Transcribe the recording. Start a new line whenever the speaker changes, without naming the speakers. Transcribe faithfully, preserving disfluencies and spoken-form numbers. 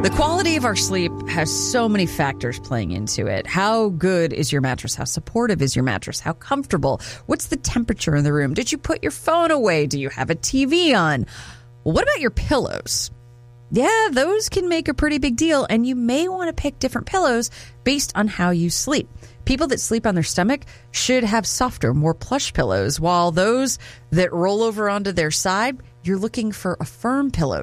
The quality of our sleep has so many factors playing into it. How good is your mattress? How supportive is your mattress? How comfortable? What's the temperature in the room? Did you put your phone away? Do you have a T V on? Well, what about your pillows? Yeah, those can make a pretty big deal, and you may want to pick different pillows based on how you sleep. People that sleep on their stomach should have softer, more plush pillows, while those that roll over onto their side, you're looking for a firm pillow.